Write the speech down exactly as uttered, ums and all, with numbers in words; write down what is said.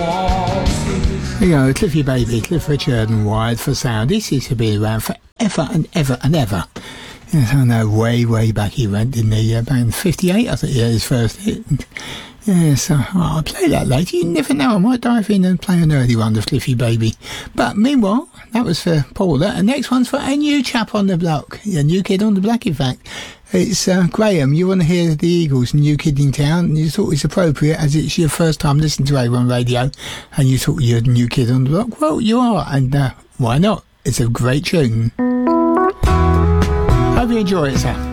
You know, Cliffy Baby, Cliff Richard and Wired for Sound. This used to be around forever and ever and ever. Yes, I know, way, way back he went, didn't he? Yeah, back in fifty-eight, I think, yeah, his first hit. Yes, uh, oh, I'll play that later. You never know, I might dive in and play an early one of Cliffy Baby. But meanwhile, that was for Paula. And next one's for a new chap on the block. A new kid on the block, in fact. It's uh, Graham. You want to hear the Eagles, New Kid in Town, and you thought it's appropriate as it's your first time listening to A one Radio, and you thought you're a new kid on the block. Well, you are, and uh, why not? It's a great tune. Hope you enjoy it, sir.